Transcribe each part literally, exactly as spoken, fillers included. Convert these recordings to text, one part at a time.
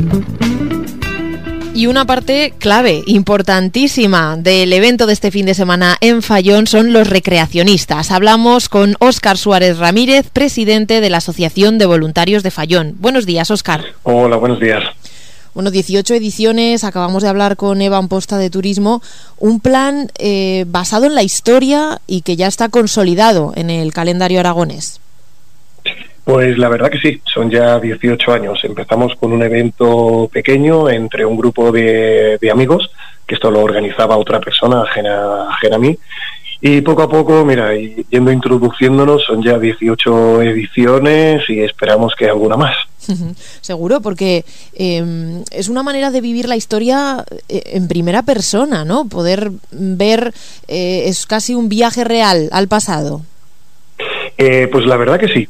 Y una parte clave, importantísima, del evento de este fin de semana en Fallón son los recreacionistas. Hablamos con Óscar Suárez Ramírez, presidente de la Asociación de Voluntarios de Fallón. Buenos días, Óscar. Hola, buenos días. Bueno, dieciocho ediciones, acabamos de hablar con Eva Amposta de Turismo, un plan eh, basado en la historia y que ya está consolidado en el calendario aragonés. Pues la verdad que sí, son ya dieciocho años. Empezamos con un evento pequeño entre un grupo de, de amigos, que esto lo organizaba otra persona ajena, ajena a mí, y poco a poco, mira, yendo introduciéndonos, son ya dieciocho ediciones y esperamos que alguna más. Seguro, porque eh, es una manera de vivir la historia en primera persona, ¿no? Poder ver, eh, es casi un viaje real al pasado. Eh, pues la verdad que sí,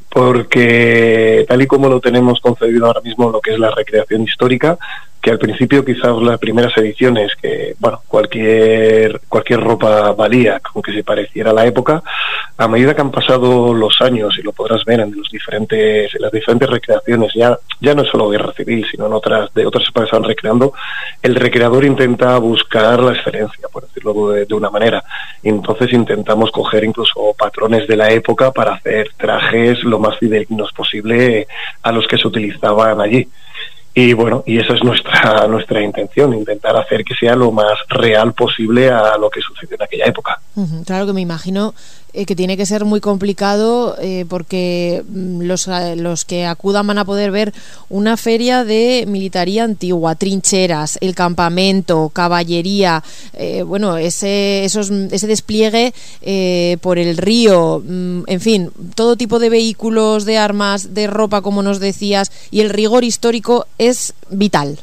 porque tal y como lo tenemos concebido ahora mismo lo que es la recreación histórica, que al principio quizás las primeras ediciones, que bueno, cualquier cualquier ropa valía con que se pareciera a la época, a medida que han pasado los años, y lo podrás ver en los diferentes en las diferentes recreaciones, ya ya no es solo guerra civil, sino en otras de otras épocas que se van recreando, el recreador intenta buscar la excelencia, por decirlo de, de una manera. Entonces intentamos coger incluso patrones de la época para hacer trajes lo más fidedignos posible a los que se utilizaban allí. Y bueno, y esa es nuestra nuestra intención, intentar hacer que sea lo más real posible a lo que sucedió en aquella época. Uh-huh. Claro que me imagino eh, que tiene que ser muy complicado eh, porque los, los que acudan van a poder ver una feria de militaría antigua, trincheras, el campamento, caballería, eh, bueno, ese esos ese despliegue eh, por el río, en fin, todo tipo de vehículos, de armas, de ropa, como nos decías, y el rigor histórico es vital.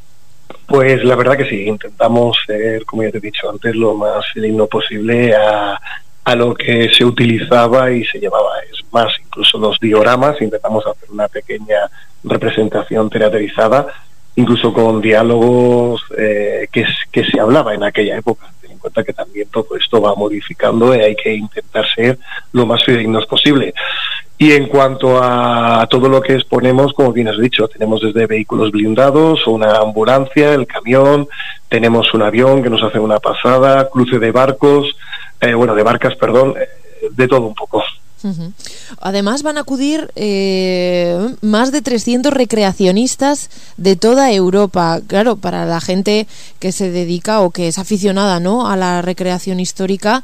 Pues la verdad que sí, intentamos ser, como ya te he dicho antes, lo más fidedigno posible a, a lo que se utilizaba y se llevaba. Es más, incluso los dioramas, intentamos hacer una pequeña representación teatralizada, incluso con diálogos eh, que, que se hablaba en aquella época. Ten en cuenta que también todo esto va modificando y hay que intentar ser lo más fidedignos posible. Y en cuanto a todo lo que exponemos, como bien has dicho, tenemos desde vehículos blindados, una ambulancia, el camión, tenemos un avión que nos hace una pasada, cruce de barcos, eh, bueno, de barcas, perdón, eh, de todo un poco. Uh-huh. Además van a acudir eh, más de trescientos recreacionistas de toda Europa. Claro, para la gente que se dedica o que es aficionada, ¿no?, a la recreación histórica,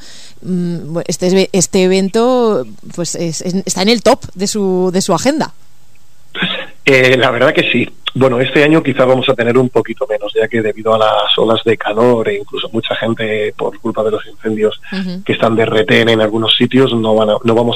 este, este evento pues es, es, está en el top de su, de su agenda. Eh, la verdad que sí. Bueno, este año quizá vamos a tener un poquito menos, ya que debido a las olas de calor e incluso mucha gente por culpa de los incendios uh-huh. que están de retén en algunos sitios, no van a, no vamos